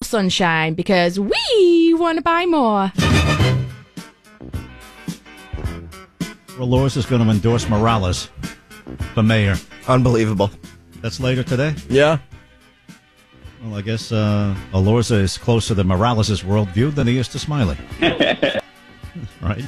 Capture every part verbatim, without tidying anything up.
sunshine because we want to buy more. Dolores is going to endorse Morales for mayor. Unbelievable. That's later today? Yeah. Well, I guess uh, Alorza is closer to Morales' worldview than he is to Smiley. Right?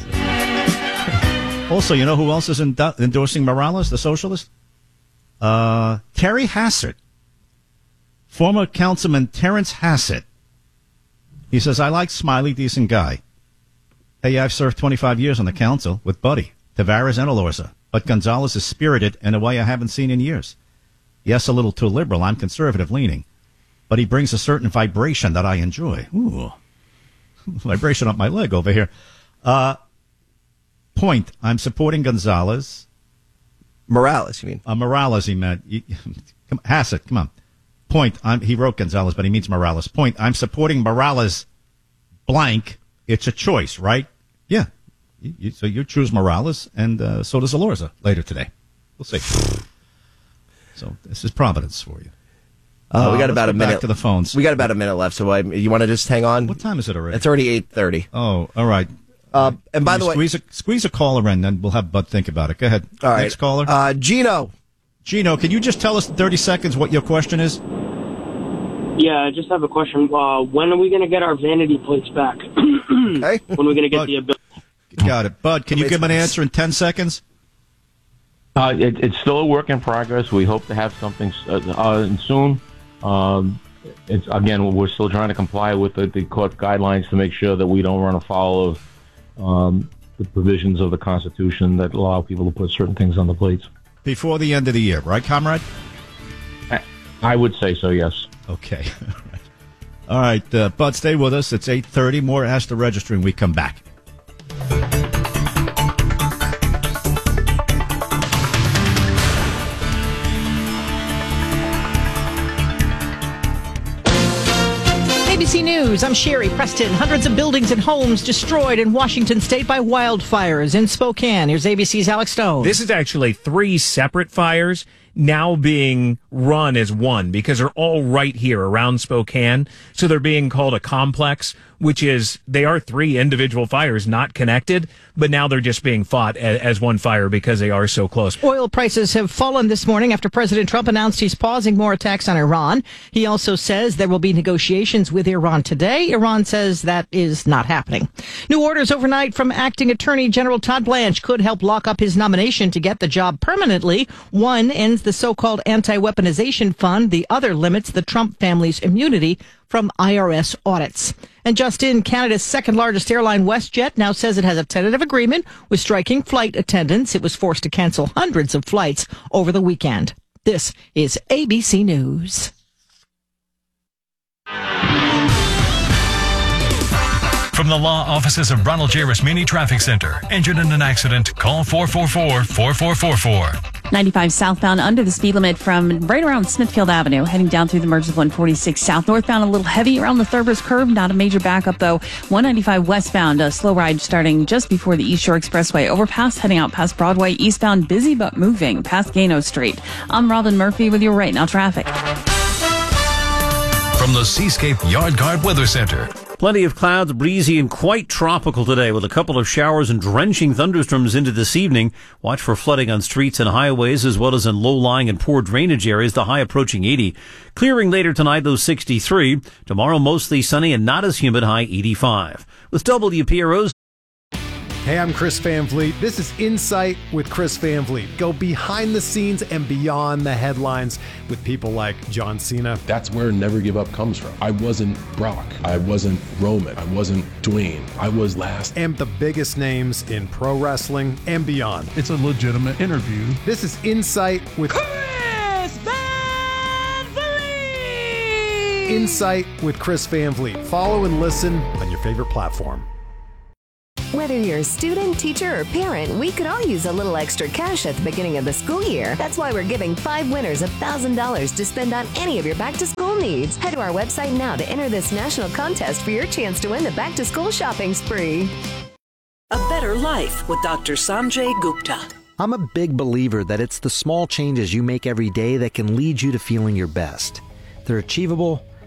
Also, you know who else is endo- endorsing Morales, the socialist? Uh, Terry Hassett. Former Councilman Terrence Hassett. He says, I like Smiley, decent guy. Hey, I've served twenty-five years on the council with Buddy, Tavares, and Alorza. But Gonzalez is spirited in a way I haven't seen in years. Yes, a little too liberal. I'm conservative-leaning. But he brings a certain vibration that I enjoy. Ooh. Vibration up my leg over here. Uh, point. I'm supporting Gonzalez. Morales, you mean? Uh, Morales, he meant. Come, Hassett, come on. Point. I'm, he wrote Gonzalez, but he means Morales. Point. I'm supporting Morales blank. It's a choice, right? Yeah. You, you, so you choose Morales, and uh, so does Alorza later today. We'll see. So this is Providence for you. Uh, we got uh, about a minute. Back to the phones. We got about a minute left, so I, you want to just hang on? What time is it already? It's already eight thirty. Oh, all right. Uh, and by the way, squeeze a, squeeze a caller in, then we'll have Bud think about it. Go ahead. All right. Next caller. Uh, Gino. Gino, can you just tell us in thirty seconds what your question is? Yeah, I just have a question. Uh, when are we going to get our vanity plates back? Okay. When are we going to get Bud, the ability? Got it. Bud, can you give him an answer in ten seconds? Uh, it, it's still a work in progress. We hope to have something uh, uh, soon. Um, it's again, we're still trying to comply with the, the court guidelines to make sure that we don't run afoul of um, the provisions of the Constitution that allow people to put certain things on the plates. Before the end of the year, right, comrade? I, I would say so, yes. Okay. All right, uh, Bud, stay with us. It's eight thirty. More Ask the Register, and we come back. A B C News, I'm Sherry Preston. Hundreds of buildings and homes destroyed in Washington state by wildfires in Spokane. Here's A B C's Alex Stone. This is actually three separate fires now being run as one because they're all right here around Spokane. So they're being called a complex, which is they are three individual fires not connected, but now they're just being fought as, as one fire because they are so close. Oil prices have fallen this morning after President Trump announced he's pausing more attacks on Iran. He also says there will be negotiations with Iran today. Iran says that is not happening. New orders overnight from acting Attorney General Todd Blanche could help lock up his nomination to get the job permanently. One ends the so-called anti-weaponization fund. The other limits the Trump family's immunity from I R S audits. And just in, Canada's second largest airline, WestJet, now says it has a tentative agreement with striking flight attendants. It was forced to cancel hundreds of flights over the weekend. This is A B C News. From the law offices of Ronald J. Rasmini Traffic Center. Injured in an accident? Call four four four, four four four four. ninety-five southbound under the speed limit from right around Smithfield Avenue, heading down through the merge of one forty-six south. Northbound a little heavy around the Thurber's curve. Not a major backup, though. one ninety-five westbound, a slow ride starting just before the East Shore Expressway. Overpass heading out past Broadway. Eastbound busy but moving past Gano Street. I'm Robin Murphy with your Right Now traffic. From the Seascape Yard Guard Weather Center. Plenty of clouds, breezy and quite tropical today with a couple of showers and drenching thunderstorms into this evening. Watch for flooding on streets and highways as well as in low-lying and poor drainage areas, the high approaching eighty. Clearing later tonight, though, sixty-three. Tomorrow, mostly sunny and not as humid, high eighty-five. With W P R O's Hey, I'm Chris Van Vliet. This is Insight with Chris Van Vliet. Go behind the scenes and beyond the headlines with people like John Cena. That's where Never Give Up comes from. I wasn't Brock. I wasn't Roman. I wasn't Dwayne. I was last. And the biggest names in pro wrestling and beyond. It's a legitimate interview. This is Insight with Chris Van Vliet. Insight with Chris Van Vliet. Follow and listen on your favorite platform. Whether you're a student, teacher, or parent, we could all use a little extra cash at the beginning of the school year. That's why we're giving five winners one thousand dollars to spend on any of your back-to-school needs. Head to our website now to enter this national contest for your chance to win the back-to-school shopping spree. A better life with Doctor Sanjay Gupta. I'm a big believer that it's the small changes you make every day that can lead you to feeling your best. They're achievable,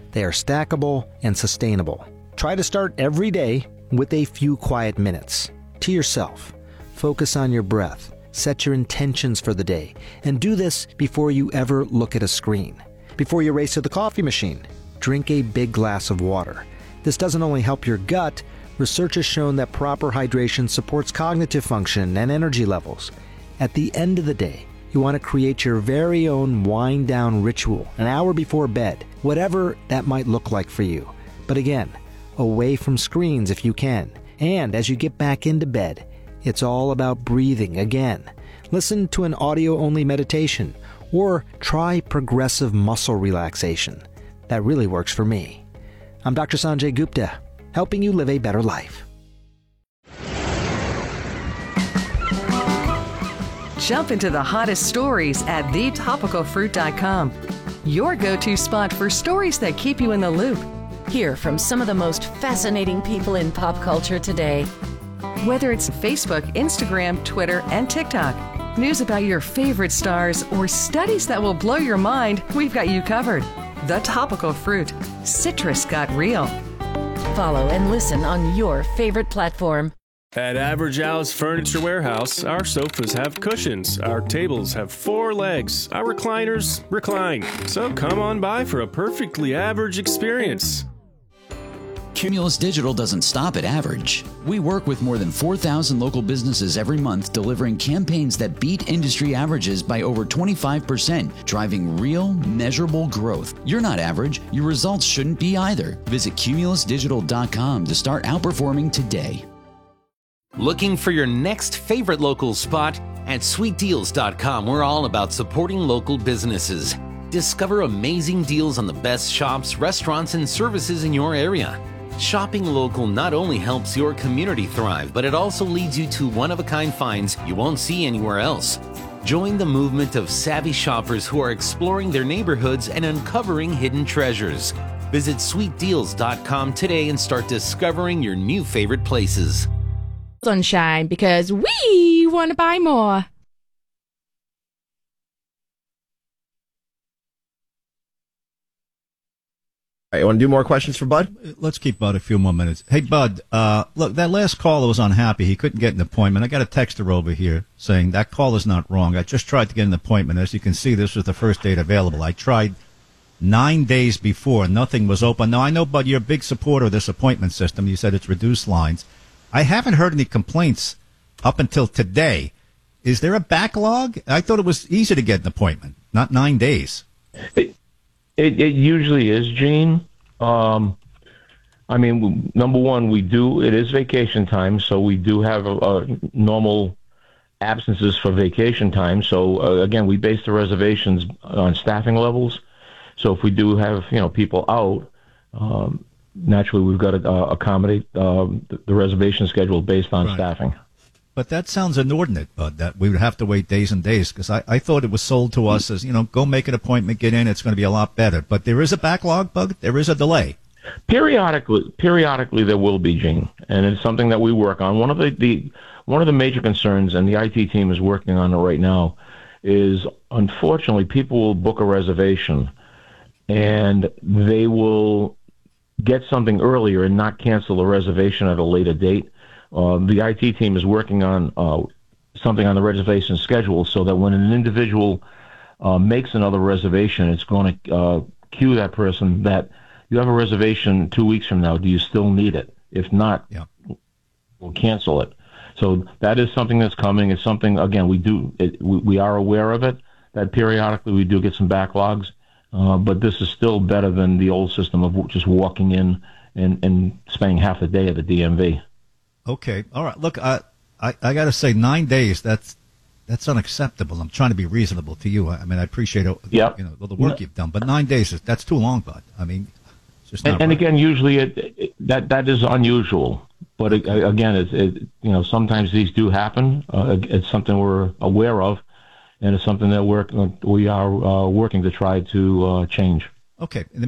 They are stackable and sustainable. Try to start every day with a few quiet minutes to yourself. Focus on your breath. Set your intentions for the day. And do this before you ever look at a screen. Before you race to the coffee machine, drink a big glass of water. This doesn't only help your gut, research has shown that proper hydration supports cognitive function and energy levels. At the end of the day, you want to create your very own wind-down ritual an hour before bed, whatever that might look like for you. But again, away from screens if you can. And as you get back into bed, it's all about breathing again. Listen to an audio-only meditation or try progressive muscle relaxation. That really works for me. I'm Doctor Sanjay Gupta, helping you live a better life. Jump into the hottest stories at the topical fruit dot com. Your go-to spot for stories that keep you in the loop. Hear from some of the most fascinating people in pop culture today. Whether it's Facebook, Instagram, Twitter, and TikTok, news about your favorite stars, or studies that will blow your mind, we've got you covered. The Topical Fruit. Citrus got real. Follow and listen on your favorite platform. At Average Al's Furniture Warehouse, our sofas have cushions, our tables have four legs, our recliners recline. So come on by for a perfectly average experience. Cumulus Digital doesn't stop at average. We work with more than four thousand local businesses every month, delivering campaigns that beat industry averages by over twenty-five percent, driving real, measurable growth. You're not average. Your results shouldn't be either. Visit cumulus digital dot com to start outperforming today. Looking for your next favorite local spot? At sweet deals dot com, we're all about supporting local businesses. Discover amazing deals on the best shops, restaurants, and services in your area. Shopping local not only helps your community thrive, but it also leads you to one-of-a-kind finds you won't see anywhere else. Join the movement of savvy shoppers who are exploring their neighborhoods and uncovering hidden treasures. Visit sweet deals dot com today and start discovering your new favorite places. Sunshine, because we want to buy more. All right, you want to do more questions for Bud? Let's keep Bud a few more minutes. Hey, Bud, uh, look, that last caller was unhappy. He couldn't get an appointment. I got a texter over here saying that call is not wrong. I just tried to get an appointment. As you can see, this was the first date available. I tried nine days before. Nothing was open. Now, I know, Bud, you're a big supporter of this appointment system. You said it's reduced lines. I haven't heard any complaints up until today. Is there a backlog? I thought it was easy to get an appointment, not nine days. It, it, it usually is, Gene. Um, I mean, number one, we do, it is vacation time, so we do have a, a normal absences for vacation time. So, uh, again, we base the reservations on staffing levels. So if we do have, you know, people out, um, naturally we've got to uh, accommodate uh, the, the reservation schedule based on Right. staffing. But that sounds inordinate, Bud, that we would have to wait days and days, because I, I thought it was sold to us as, you know, go make an appointment, get in, it's going to be a lot better. But there is a backlog, Bud. There is a delay. Periodically, periodically there will be, Gene, and it's something that we work on. One of the, the one of the major concerns, and the I T team is working on it right now, is unfortunately people will book a reservation, and they will get something earlier and not cancel the reservation at a later date. Uh, the I T team is working on uh, something on the reservation schedule so that when an individual uh, makes another reservation, it's going to uh, cue that person that you have a reservation two weeks from now. Do you still need it? If not, yeah. we'll cancel it. So that is something that's coming. It's something, again, we do. It, we, we are aware of it, that periodically we do get some backlogs. Uh, but this is still better than the old system of just walking in and, and spending half the day at the D M V. Okay. All right. Look, I I, I got to say, nine days, that's that's unacceptable. I'm trying to be reasonable to you. I mean, I appreciate Yep. you know, the work you've done, but nine days, is that's too long, Bud. I mean, it's just not And, and right. again, usually it, it, that that is unusual. But it, again, it, it, you know, sometimes these do happen. Uh, it's something we're aware of, and it's something that we're, we are uh, working to try to uh, change. Okay. In the